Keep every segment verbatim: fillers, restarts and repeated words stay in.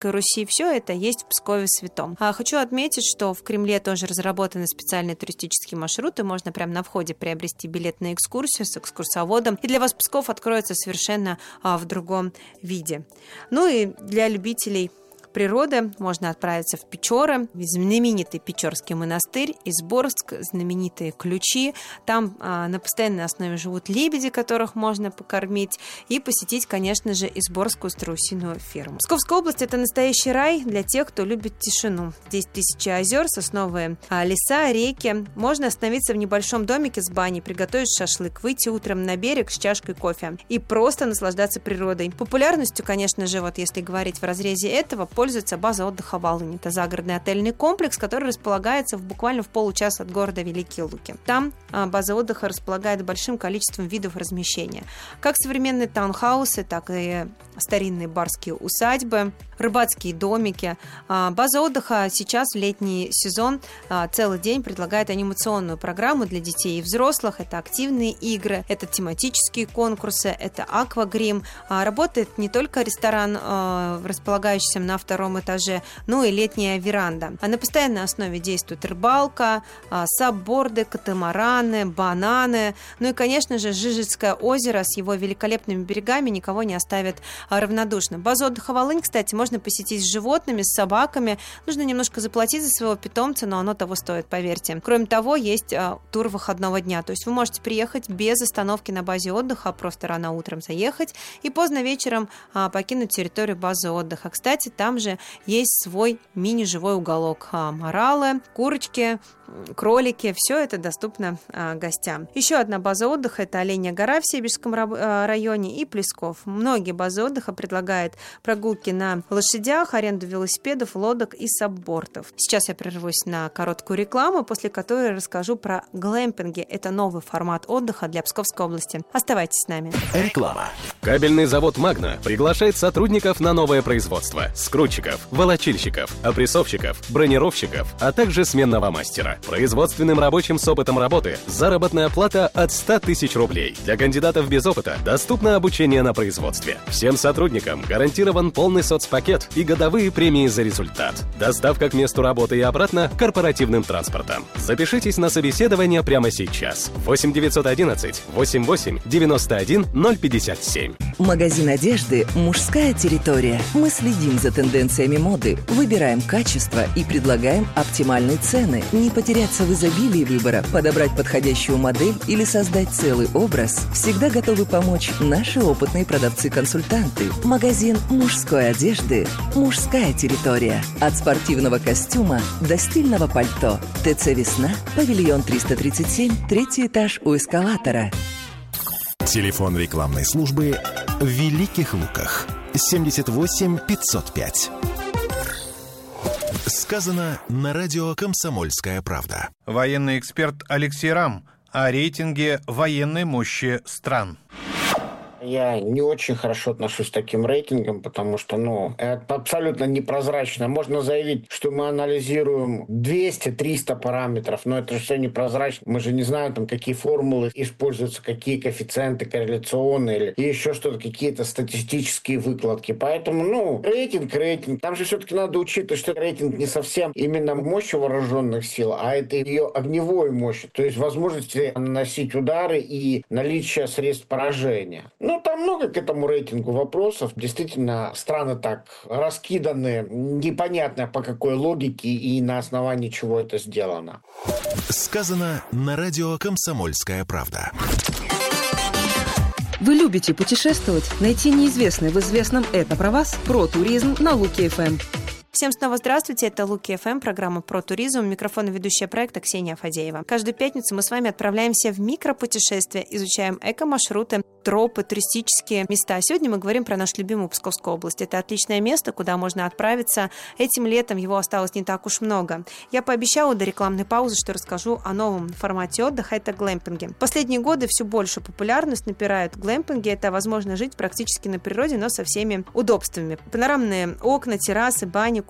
Киевской Руси. Все это есть в Пскове Святом. А хочу отметить, что в Кремле тоже разработаны специальные туристические маршруты. Можно прямо на входе приобрести билет на экскурсию с экскурсоводом. И для вас Псков откроется совершенно а, в другом виде. Ну и для любителей природы можно отправиться в Печоры, знаменитый Печорский монастырь, Изборск, знаменитые Ключи. Там а, на постоянной основе живут лебеди, которых можно покормить, и посетить, конечно же, Изборскую страусиную ферму. Псковская область – это настоящий рай для тех, кто любит тишину. Здесь тысячи озер, сосновые а, леса, реки. Можно остановиться в небольшом домике с баней, приготовить шашлык, выйти утром на берег с чашкой кофе и просто наслаждаться природой. Популярностью, конечно же, вот если говорить в разрезе этого, пользуется база отдыха Волынь. Это загородный отельный комплекс, который располагается в, буквально в получаса от города Великие Луки. Там а, база отдыха располагает большим количеством видов размещения. Как современные таунхаусы, так и старинные барские усадьбы, рыбацкие домики. А, база отдыха сейчас в летний сезон а, целый день предлагает анимационную программу для детей и взрослых. Это активные игры, это тематические конкурсы, это аквагрим. А, работает не только ресторан, а, располагающийся на втором этаже, но и летняя веранда. А на постоянной основе действует рыбалка, сабборды, катамараны, бананы. Ну и, конечно же, Жижицкое озеро с его великолепными берегами никого не оставит равнодушным. Базу отдыха Волынь, кстати, можно посетить с животными, с собаками. Нужно немножко заплатить за своего питомца, но оно того стоит, поверьте. Кроме того, есть тур выходного дня. То есть вы можете приехать без остановки на базе отдыха, просто рано утром заехать и поздно вечером покинуть территорию базы отдыха. Кстати, там же есть свой мини-живой уголок. Моралы, курочки, кролики, все это доступно а, гостям. Еще одна база отдыха – это Оленья гора в Себежском районе и Плесков. Многие базы отдыха предлагают прогулки на лошадях, аренду велосипедов, лодок и саббордов. Сейчас я прервусь на короткую рекламу, после которой расскажу про глэмпинги. Это новый формат отдыха для Псковской области. Оставайтесь с нами. Реклама. Кабельный завод «Магна» приглашает сотрудников на новое производство. Скрутчиков, волочильщиков, опрессовщиков, бронировщиков, а также сменного мастера. Производственным рабочим с опытом работы заработная плата от ста тысяч рублей. Для кандидатов без опыта доступно обучение на производстве. Всем сотрудникам гарантирован полный соцпакет и годовые премии за результат. Доставка к месту работы и обратно корпоративным транспортом. Запишитесь на собеседование прямо сейчас. восемь девятьсот одиннадцать восемьдесят восемь девяносто один ноль пятьдесят семь. Магазин одежды «Мужская территория». Мы следим за тенденциями моды, выбираем качество и предлагаем оптимальные цены. Не потеряться в изобилии выбора, подобрать подходящую модель или создать целый образ, всегда готовы помочь наши опытные продавцы-консультанты. Магазин мужской одежды «Мужская территория». От спортивного костюма до стильного пальто. ТЦ «Весна», павильон триста тридцать семь, третий этаж у эскалатора. Телефон рекламной службы в Великих Луках. семьдесят восемь пятьсот пять. Сказано на радио «Комсомольская правда». Военный эксперт Алексей Рам о рейтинге военной мощи стран. Я не очень хорошо отношусь к таким рейтингам, потому что, ну, это абсолютно непрозрачно. Можно заявить, что мы анализируем двести-триста параметров, но это же все непрозрачно. Мы же не знаем, там, какие формулы используются, какие коэффициенты корреляционные или еще что-то, какие-то статистические выкладки. Поэтому, ну, рейтинг, рейтинг. Там же все-таки надо учитывать, что рейтинг не совсем именно мощь вооруженных сил, а это ее огневой мощь, то есть возможности наносить удары и наличие средств поражения. Ну, там много к этому рейтингу вопросов. Действительно, страны так раскиданы, непонятно по какой логике и на основании чего это сделано. Сказано на радио «Комсомольская правда». Вы любите путешествовать? Найти неизвестное в известном «Это про вас» про туризм на Луки эф эм. Всем снова здравствуйте, это Луки эф эм, программа про туризм, микрофон и ведущая проекта Ксения Фадеева. Каждую пятницу мы с вами отправляемся в микропутешествия, изучаем эко-маршруты, тропы, туристические места. Сегодня мы говорим про нашу любимую Псковскую область. Это отличное место, куда можно отправиться этим летом, его осталось не так уж много. Я пообещала до рекламной паузы, что расскажу о новом формате отдыха, это глэмпинги. В последние годы все больше популярность набирают глэмпинги, это возможно жить практически на природе, но со всеми удобствами. Панорамные окна, террасы, бани,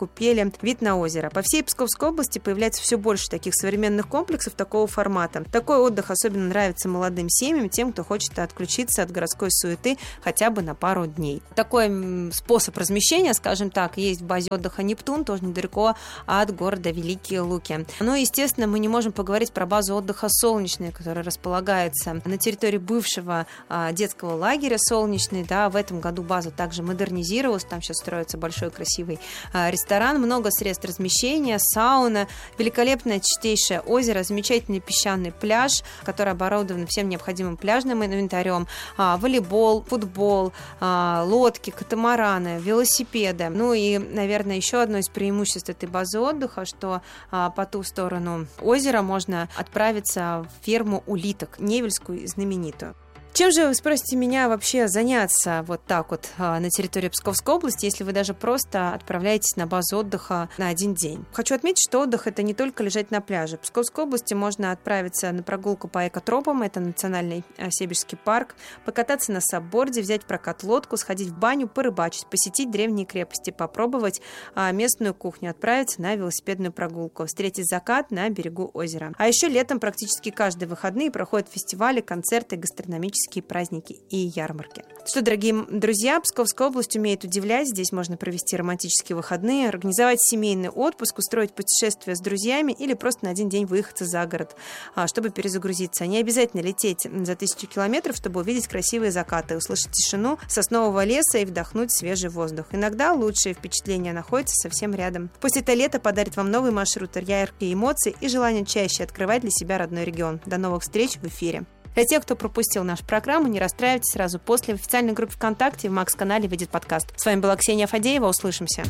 купели, вид на озеро. По всей Псковской области появляется все больше таких современных комплексов такого формата. Такой отдых особенно нравится молодым семьям, тем, кто хочет отключиться от городской суеты хотя бы на пару дней. Такой способ размещения, скажем так, есть в базе отдыха «Нептун», тоже недалеко от города Великие Луки. Ну и, естественно, мы не можем поговорить про базу отдыха «Солнечный», которая располагается на территории бывшего а, детского лагеря «Солнечный». Да, в этом году база также модернизировалась, там сейчас строится большой красивый а, ресторан, много средств размещения, сауна, великолепное чистейшее озеро, замечательный песчаный пляж, который оборудован всем необходимым пляжным инвентарем, а, волейбол, футбол, а, лодки, катамараны, велосипеды. Ну и, наверное, еще одно из преимуществ этой базы отдыха, что а, по ту сторону озера можно отправиться в ферму улиток, Невельскую знаменитую. Чем же, вы спросите меня, вообще заняться вот так вот а, на территории Псковской области, если вы даже просто отправляетесь на базу отдыха на один день? Хочу отметить, что отдых – это не только лежать на пляже. В Псковской области можно отправиться на прогулку по экотропам, это национальный Себежский парк, покататься на сабборде, взять в прокат лодку, сходить в баню, порыбачить, посетить древние крепости, попробовать а, местную кухню, отправиться на велосипедную прогулку, встретить закат на берегу озера. А еще летом практически каждые выходные проходят фестивали, концерты, гастрономические праздники и ярмарки. Что, дорогие друзья, Псковская область умеет удивлять. Здесь можно провести романтические выходные, организовать семейный отпуск, устроить путешествие с друзьями или просто на один день выехаться за город, чтобы перезагрузиться. Не обязательно лететь за тысячу километров, чтобы увидеть красивые закаты, услышать тишину соснового леса и вдохнуть свежий воздух. Иногда лучшие впечатления находятся совсем рядом. Пусть это лето подарит вам новый маршрут, яркие эмоции и желание чаще открывать для себя родной регион. До новых встреч в эфире. Для тех, кто пропустил нашу программу, не расстраивайтесь, сразу после в официальной группе ВКонтакте в Макс-канале выйдет подкаст. С вами была Ксения Фадеева. Услышимся.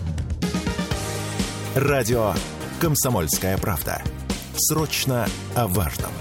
Радио «Комсомольская правда». Срочно о важном.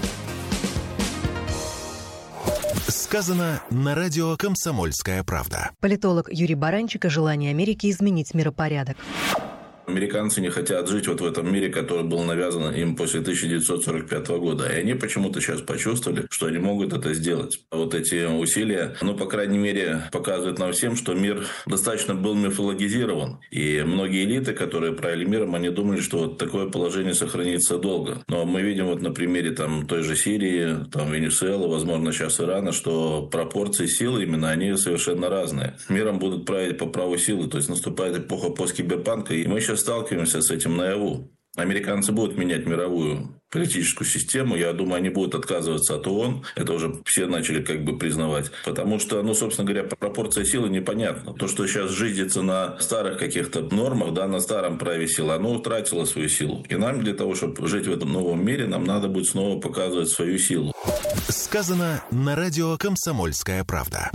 Сказано на радио «Комсомольская правда». Политолог Юрий Баранчик о желании Америки изменить миропорядок. Американцы не хотят жить вот в этом мире, который был навязан им после тысяча девятьсот сорок пятого года. И они почему-то сейчас почувствовали, что они могут это сделать. Вот эти усилия, ну, по крайней мере, показывают нам всем, что мир достаточно был мифологизирован. И многие элиты, которые правили миром, они думали, что вот такое положение сохранится долго. Но мы видим вот на примере там, той же Сирии, там, Венесуэлы, возможно, сейчас Ирана, что пропорции силы именно, они совершенно разные. Миром будут править по праву силы. То есть наступает эпоха посткиберпанка, и мы сейчас сталкиваемся с этим наяву. Американцы будут менять мировую политическую систему. Я думаю, они будут отказываться от ООН. Это уже все начали как бы признавать. Потому что, ну, собственно говоря, пропорция силы непонятна. То, что сейчас жизнится на старых каких-то нормах, да, на старом праве силы, оно утратило свою силу. И нам для того, чтобы жить в этом новом мире, нам надо будет снова показывать свою силу. Сказано на радио «Комсомольская правда».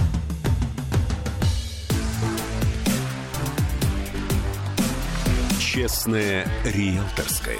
Честное риэлторское.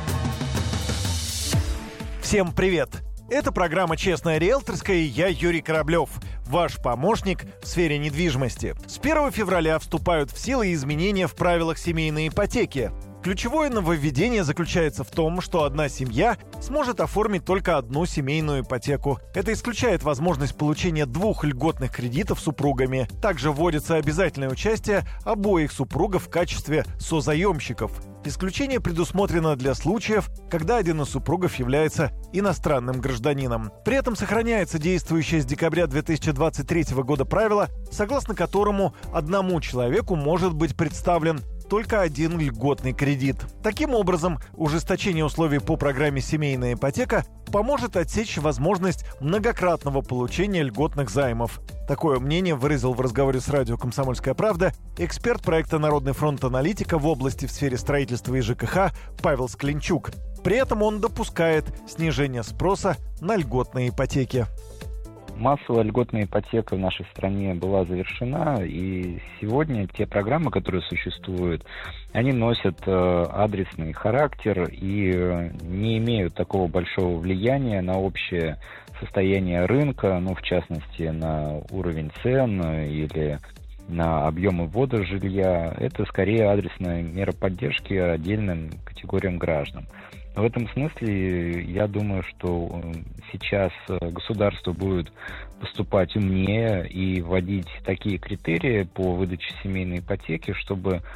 Всем привет! Это программа «Честное риэлторское» и я, Юрий Кораблев, ваш помощник в сфере недвижимости. С первого февраля вступают в силу изменения в правилах семейной ипотеки. Ключевое нововведение заключается в том, что одна семья сможет оформить только одну семейную ипотеку. Это исключает возможность получения двух льготных кредитов супругами. Также вводится обязательное участие обоих супругов в качестве созаемщиков. Исключение предусмотрено для случаев, когда один из супругов является иностранным гражданином. При этом сохраняется действующее с декабря две тысячи двадцать третьего года правило, согласно которому одному человеку может быть представлен только один льготный кредит. Таким образом, ужесточение условий по программе «Семейная ипотека» поможет отсечь возможность многократного получения льготных займов. Такое мнение выразил в разговоре с радио «Комсомольская правда» эксперт проекта «Народный фронт аналитика» в области в сфере строительства и ЖКХ Павел Скленчук. При этом он допускает снижение спроса на льготные ипотеки. Массовая льготная ипотека в нашей стране была завершена, и сегодня те программы, которые существуют, они носят э, адресный характер и э, не имеют такого большого влияния на общее состояние рынка, ну, в частности, на уровень цен или на объемы ввода жилья. Это скорее адресная мера поддержки отдельным категориям граждан. В этом смысле я думаю, что сейчас государство будет поступать умнее и вводить такие критерии по выдаче семейной ипотеки, чтобы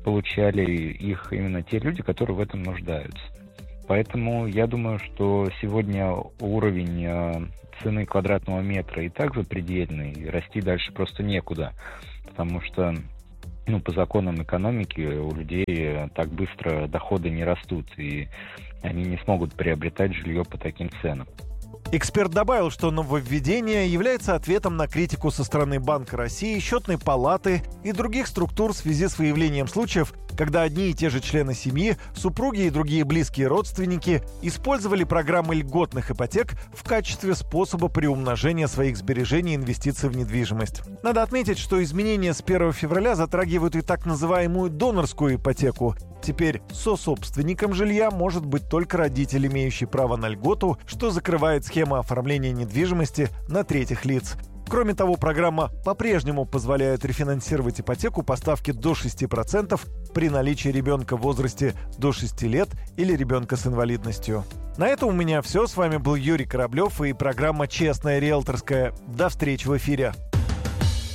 получали их именно те люди, которые в этом нуждаются. Поэтому я думаю, что сегодня уровень цены квадратного метра и так запредельный, и расти дальше просто некуда, потому что ну, по законам экономики у людей так быстро доходы не растут, и они не смогут приобретать жилье по таким ценам. Эксперт добавил, что нововведение является ответом на критику со стороны Банка России, Счетной палаты и других структур в связи с выявлением случаев, когда одни и те же члены семьи, супруги и другие близкие родственники использовали программы льготных ипотек в качестве способа приумножения своих сбережений и инвестиций в недвижимость. Надо отметить, что изменения с первого февраля затрагивают и так называемую донорскую ипотеку. Теперь сособственником жилья может быть только родитель, имеющий право на льготу, что закрывает схему оформления недвижимости на третьих лиц. Кроме того, программа по-прежнему позволяет рефинансировать ипотеку по ставке до шести процентов при наличии ребенка в возрасте до шести лет или ребенка с инвалидностью. На этом у меня все. С вами был Юрий Кораблев и программа «Честная риэлторская». До встречи в эфире.